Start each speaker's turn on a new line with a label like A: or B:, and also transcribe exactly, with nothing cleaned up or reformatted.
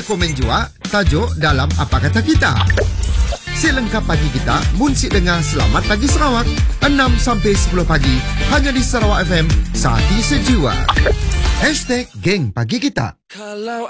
A: komen jua tajuk dalam Apa Kata Kita. Si lengkap pagi kita, munsik dengar Selamat Pagi Sarawak enam sampai sepuluh pagi hanya di Sarawak F M, Sati Sejiwa. Hashtag Geng Pagi Kita. Kalau